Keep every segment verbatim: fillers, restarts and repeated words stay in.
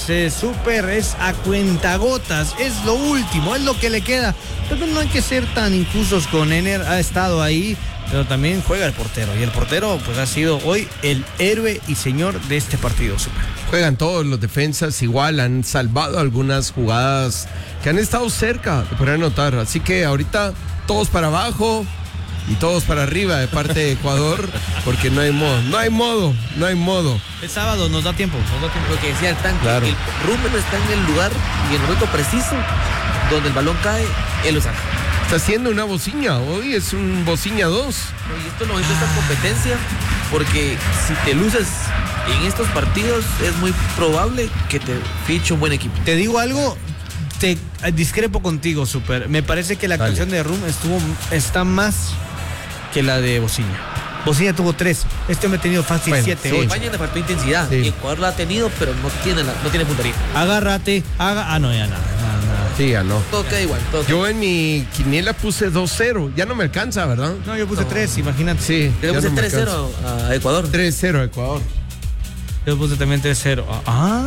eh, súper, es a cuentagotas, es lo último, es lo que le queda. Pero no hay que ser tan injustos con Ener, ha estado ahí, pero también juega el portero. Y el portero pues ha sido hoy el héroe y señor de este partido, súper. Juegan todos los defensas igual, han salvado algunas jugadas que han estado cerca de poder anotar. Así que ahorita todos para abajo y todos para arriba de parte de Ecuador, porque no hay modo, no hay modo, no hay modo. El sábado nos da tiempo, nos da tiempo. Lo que decía el tanque, Claro. el Rumen está en el lugar y en el momento preciso donde el balón cae, él lo saca. Está haciendo una bociña, hoy es un bociña dos. Y esto lo momento esta competencia, porque si te luces en estos partidos es muy probable que te fiche un buen equipo. Te digo algo, te discrepo contigo, súper. Me parece que la Dale. actuación de Rum estuvo, está más que la de Bociña. Bociña tuvo tres, este me ha tenido fácil Bueno, siete, sí. ocho. España le faltó intensidad, Sí. y Ecuador la ha tenido, pero no tiene, la, no tiene puntería. Agárrate, haga. Ah, no, ya nada. nada, nada. Sí, ya no. Todo queda igual. Todo queda Yo en mi quiniela puse dos cero, ya no me alcanza, ¿verdad? No, yo puse tres, imagínate. Sí. Le ya puse no me tres cero a Ecuador. tres cero Ecuador. Yo puse también tres cero. Ah.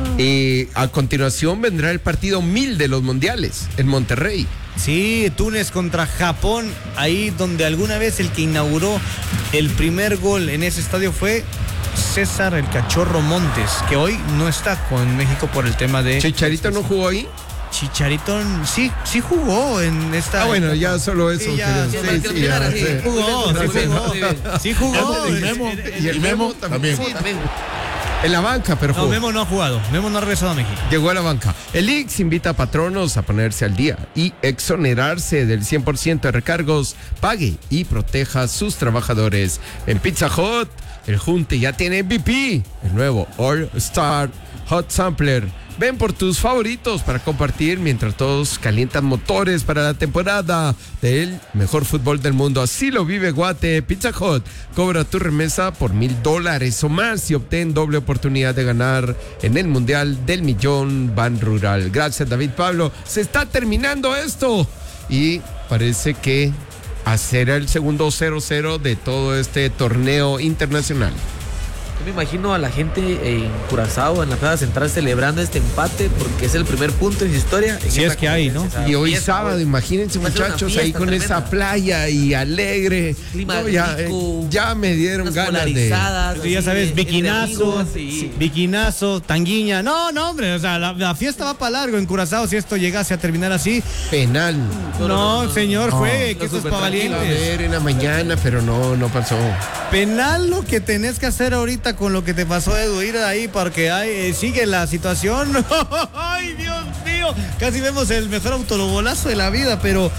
Y a continuación vendrá el partido mil de los mundiales en Monterrey. Sí, Túnez contra Japón, ahí donde alguna vez el que inauguró el primer gol en ese estadio fue César el Cachorro Montes, que hoy no está con México por el tema de... ¿Chicharito no jugó ahí? Chicharito, sí, sí jugó en esta... Ah, bueno, ya solo eso. Sí, ya, quería- sí, sí, sí, sí, ya, sí. sí. Jugó, sí Sí, jugó. muy bien. Sí jugó. Y Memo, En- y el Memo también. Sí, También. en la banca, pero No, jugó. Memo no ha jugado. Memo no ha regresado a México. Llegó a la banca. El I X invita a patronos a ponerse al día y exonerarse del cien por ciento de recargos. Pague y proteja a sus trabajadores. En Pizza Hut, el Junte ya tiene M V P, el nuevo All Star Hot Sampler. Ven por tus favoritos para compartir mientras todos calientan motores para la temporada del mejor fútbol del mundo. Así lo vive Guate. Pizza Hut cobra tu remesa por mil dólares o más y obtén doble oportunidad de ganar en el Mundial del Millón Ban Rural. Gracias, David Pablo. Se está terminando esto y parece que será el segundo cero cero de todo este torneo internacional. Yo me imagino a la gente en Curazao, en la Plaza Central, celebrando este empate porque es el primer punto en su historia. En Si esta es que hay, ¿no? competencia. Y hoy Fiesta, sábado, güey. imagínense, Va a ser una muchachos, ahí fiesta con tremenda. esa playa y alegre. Clima No, ya, rico, eh, ya me dieron unas ganas de... polarizadas, Tú ya así sabes, de- biquinazo, entre amigos, sí. biquinazo, tanguiña. No, no, hombre, o sea, la, la fiesta va para largo en Curazao si esto llegase a terminar así. Penal. No, no, no, no, señor, no. juegue, No, que esto es súper para tranquilo, A valientes. ver en la mañana, pero no, no pasó. Penal lo que tenés que hacer ahorita con lo que te pasó, Edu, ir ahí porque hay, eh, sigue la situación. Ay, Dios mío, casi vemos el mejor autogolazo de la vida, pero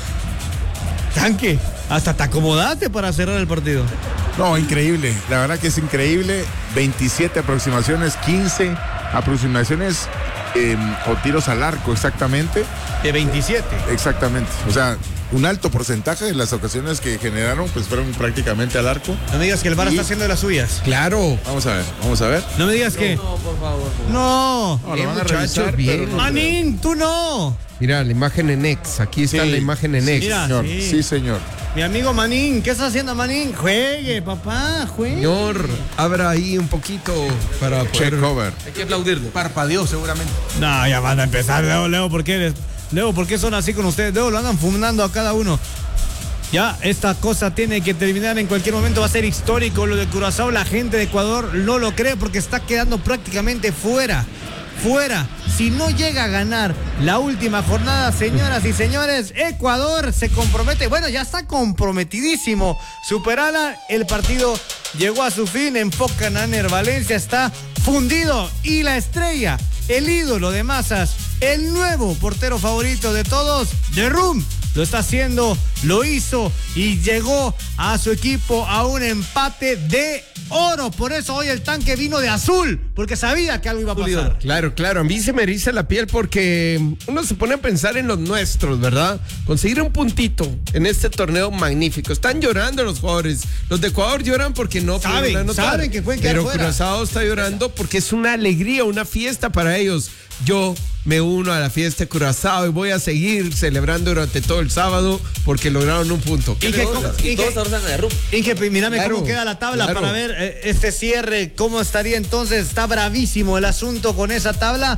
tanque, hasta te acomodaste para cerrar el partido. No, increíble. La verdad que es increíble. veintisiete aproximaciones, quince aproximaciones eh, o tiros al arco, exactamente. De veintisiete. Exactamente. O sea, un alto porcentaje de las ocasiones que generaron, pues fueron prácticamente al arco. No me digas que el V A R Y- está haciendo de las suyas. Claro. Vamos a ver, vamos a ver. No me digas que. No, por favor. No. No, Bien, lo van a muchachos, revisar, bien. pero no Manín, tú no. Mira, la imagen en X. Aquí está Sí, la imagen en X. mira. Señor, sí. sí, señor. Mi amigo Manín, ¿qué está haciendo Manín? Juegue, papá, juegue. Señor, abra ahí un poquito para Check poder... cover. Hay que aplaudirle. Parpadeó seguramente. No, ya van a empezar, Leo, Leo, ¿por qué eres? Leo, ¿por qué son así con ustedes? Leo, lo andan fumando a cada uno. Ya, esta cosa tiene que terminar en cualquier momento, va a ser histórico lo de Curazao. La gente de Ecuador no lo cree porque está quedando prácticamente fuera. Fuera. Si no llega a ganar la última jornada, señoras y señores, Ecuador se compromete. Bueno, ya está comprometidísimo. Superala, el partido llegó a su fin. Enfocan a Ner Valencia, está fundido. Y la estrella, el ídolo de masas, el nuevo portero favorito de todos, de Rum. Lo está haciendo, lo hizo y llegó a su equipo a un empate de oro. Por eso hoy el tanque vino de azul, porque sabía que algo iba a pasar. Claro, claro, a mí se me eriza la piel porque uno se pone a pensar en los nuestros, ¿verdad? Conseguir un puntito en este torneo magnífico. Están llorando los jugadores. Los de Ecuador lloran porque no Saben, pudieron anotar. saben que pueden quedar Pero fuera. Curazao está llorando porque es una alegría, una fiesta para ellos. Yo me uno a la fiesta de Curazao y voy a seguir celebrando durante todo el sábado porque lograron un punto. Inge, ¿cómo- Y todos Inge, abrazan a Rum. Inge, mírame Claro, cómo queda la tabla claro. para ver eh, este cierre, cómo estaría entonces. Está bravísimo el asunto con esa tabla.